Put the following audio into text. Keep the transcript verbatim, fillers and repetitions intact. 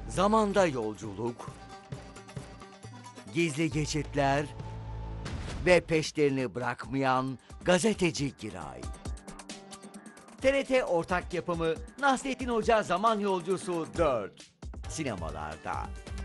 Zamanda yolculuk, gizli geçitler ve peşlerini bırakmayan gazeteci Giray. T R T ortak yapımı Nasrettin Hoca Zaman Yolcusu dört sinemalarda.